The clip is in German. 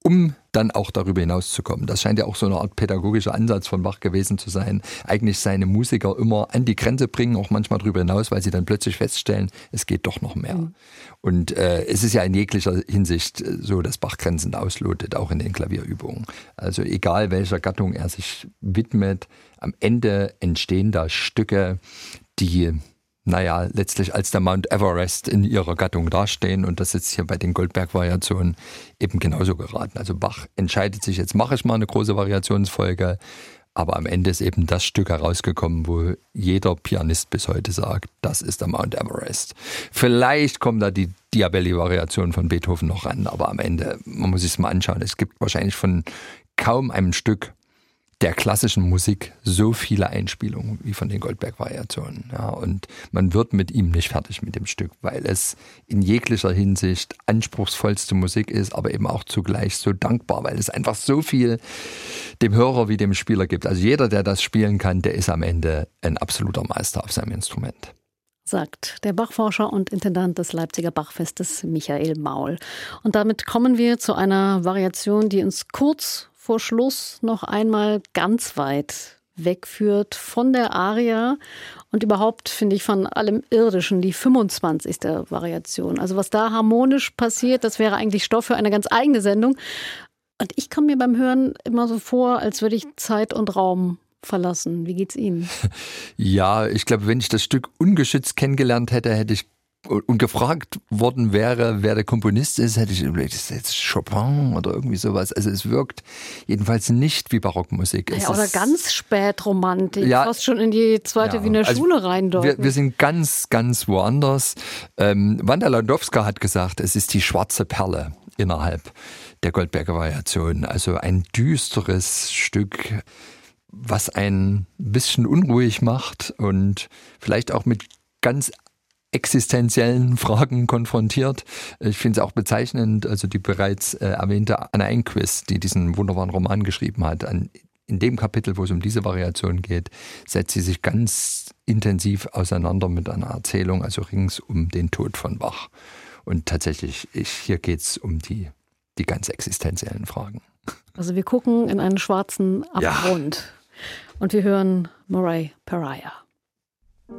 um dann auch darüber hinauszukommen. Das scheint ja auch so eine Art pädagogischer Ansatz von Bach gewesen zu sein. Eigentlich seine Musiker immer an die Grenze bringen, auch manchmal darüber hinaus, weil sie dann plötzlich feststellen, es geht doch noch mehr. Mhm. Und es ist ja in jeglicher Hinsicht so, dass Bach Grenzen auslotet, auch in den Klavierübungen. Also egal welcher Gattung er sich widmet, am Ende entstehen da Stücke, die letztlich als der Mount Everest in ihrer Gattung dastehen, und das ist hier bei den Goldberg-Variationen eben genauso geraten. Also Bach entscheidet sich, jetzt mache ich mal eine große Variationsfolge, aber am Ende ist eben das Stück herausgekommen, wo jeder Pianist bis heute sagt, das ist der Mount Everest. Vielleicht kommt da die Diabelli-Variation von Beethoven noch ran, aber am Ende, man muss sich es mal anschauen, es gibt wahrscheinlich von kaum einem Stück der klassischen Musik so viele Einspielungen wie von den Goldberg-Variationen. Ja, und man wird mit ihm nicht fertig mit dem Stück, weil es in jeglicher Hinsicht anspruchsvollste Musik ist, aber eben auch zugleich so dankbar, weil es einfach so viel dem Hörer wie dem Spieler gibt. Also jeder, der das spielen kann, der ist am Ende ein absoluter Meister auf seinem Instrument. Sagt der Bachforscher und Intendant des Leipziger Bachfestes Michael Maul. Und damit kommen wir zu einer Variation, die uns kurz vor Schluss noch einmal ganz weit wegführt von der Aria und überhaupt, finde ich, von allem Irdischen, die 25. Variation. Also was da harmonisch passiert, das wäre eigentlich Stoff für eine ganz eigene Sendung. Und ich komme mir beim Hören immer so vor, als würde ich Zeit und Raum verlassen. Wie geht's Ihnen? Ja, ich glaube, wenn ich das Stück ungeschützt kennengelernt hätte, hätte ich und gefragt worden wäre, wer der Komponist ist, hätte ich überlegt, ist das jetzt Chopin oder irgendwie sowas. Also es wirkt jedenfalls nicht wie Barockmusik. Ja, oder ganz spät Romantik, fast schon in die zweite Wiener Schule rein dort. Wir sind ganz, ganz woanders. Wanda Landowska hat gesagt, es ist die schwarze Perle innerhalb der Goldberger Variation. Also ein düsteres Stück, was ein bisschen unruhig macht und vielleicht auch mit ganz existenziellen Fragen konfrontiert. Ich finde es auch bezeichnend, also die bereits erwähnte Anna Enquist, die diesen wunderbaren Roman geschrieben hat, in dem Kapitel, wo es um diese Variation geht, setzt sie sich ganz intensiv auseinander mit einer Erzählung, also rings um den Tod von Bach. Und tatsächlich, hier geht es um die ganz existenziellen Fragen. Also wir gucken in einen schwarzen Abgrund und wir hören Moray Pariah.